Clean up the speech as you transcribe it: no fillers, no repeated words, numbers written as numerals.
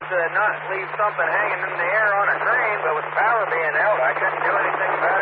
to not leave something hanging in the air on a crane, but with power being out, I couldn't do anything about